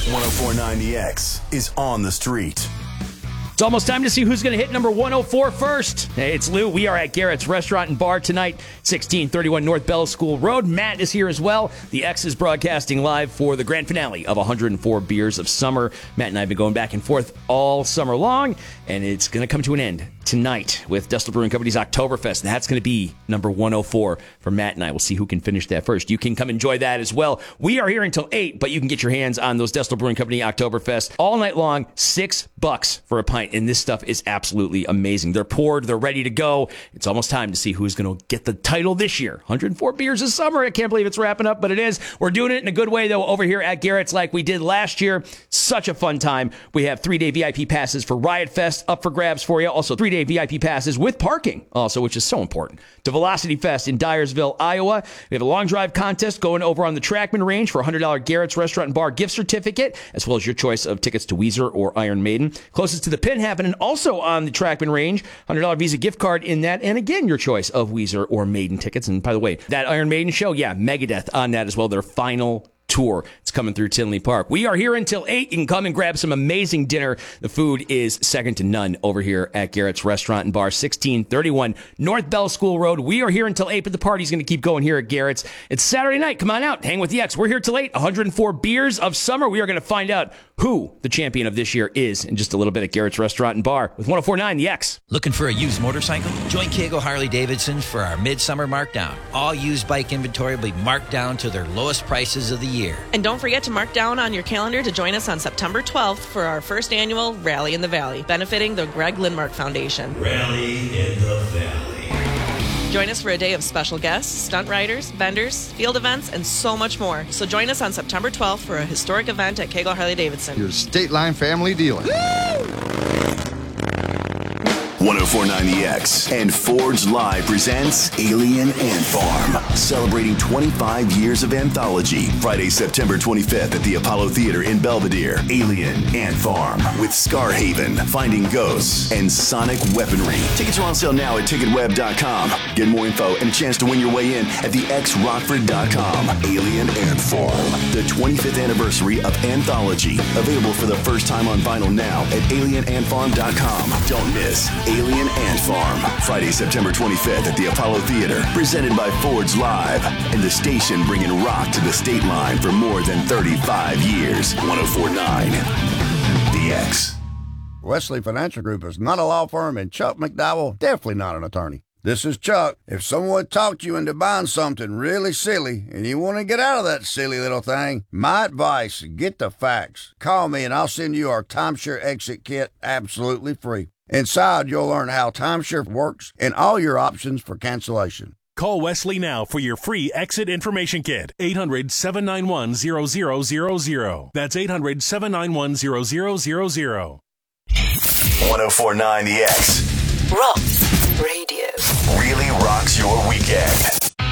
1049 The X is on the street. It's almost time to see who's going to hit number 104 first. Hey, it's Lou. We are at Garrett's Restaurant and Bar tonight, 1631 North Bell School Road. Matt is here as well. The X is broadcasting live for the grand finale of 104 Beers of Summer. Matt and I have been going back and forth all summer long, and it's going to come to an end tonight with Destler Brewing Company's Oktoberfest. That's going to be number 104 for Matt and I. We'll see who can finish that first. You can come enjoy that as well. We are here until 8, but you can get your hands on those Destler Brewing Company Oktoberfest all night long, $6 for a pint. And this stuff is absolutely amazing. They're poured. They're ready to go. It's almost time to see who's going to get the title this year. 104 Beers of Summer. I can't believe it's wrapping up, but it is. We're doing it in a good way, though, over here at Garrett's like we did last year. Such a fun time. We have 3-day VIP passes for Riot Fest up for grabs for you. Also, 3-day VIP passes with parking, also, which is so important, to Velocity Fest in Dyersville, Iowa. We have a long drive contest going over on the Trackman Range for a $100 Garrett's Restaurant and Bar gift certificate, as well as your choice of tickets to Weezer or Iron Maiden. Closest to the pin happening also on the Trackman Range, $100 Visa gift card in that, and again, your choice of Weezer or Maiden tickets. And by the way, that Iron Maiden show, Megadeth on that as well, their final tour. It's coming through Tinley Park. We are here until 8. You can come and grab some amazing dinner. The food is second to none over here at Garrett's Restaurant and Bar, 1631 North Bell School Road. We are here until 8, but the party's going to keep going here at Garrett's. It's Saturday night. Come on out. Hang with the X. We're here till 8. 104 Beers of Summer. We are going to find out who the champion of this year is in just a little bit at Garrett's Restaurant and Bar with 1049 The X. Looking for a used motorcycle? Join Kegel Harley-Davidson for our midsummer markdown. All used bike inventory will be marked down to their lowest prices of the year. And don't forget to mark down on your calendar to join us on September 12th for our first annual Rally in the Valley, benefiting the Greg Lindmark Foundation. Rally in the Valley. Join us for a day of special guests, stunt riders, vendors, field events, and so much more. So join us on September 12th for a historic event at Kegel Harley-Davidson. Your State Line family dealer. 1049 The X and Forge Live presents Alien Ant Farm, celebrating 25 years of anthology. Friday, September 25th at the Apollo Theater in Belvedere. Alien Ant Farm with Scarhaven, Finding Ghosts, and Sonic Weaponry. Tickets are on sale now at ticketweb.com. Get more info and a chance to win your way in at thexrockford.com. Alien Ant Farm, the 25th anniversary of anthology. Available for the first time on vinyl now at alienantfarm.com. Don't miss Alien Ant Farm, Friday, September 25th at the Apollo Theater, presented by Forge Live, and the station bringing rock to the state line for more than 35 years. 1049 The X. Wesley Financial Group is not a law firm, and Chuck McDowell, definitely not an attorney. This is Chuck. If someone talked you into buying something really silly and you want to get out of that silly little thing, my advice, get the facts. Call me and I'll send you our timeshare exit kit absolutely free. Inside, you'll learn how timeshare works and all your options for cancellation. Call Wesley now for your free exit information kit. 800-791-0000. That's 800-791-0000. 1049 The X. Rock Radio. Really rocks your weekend.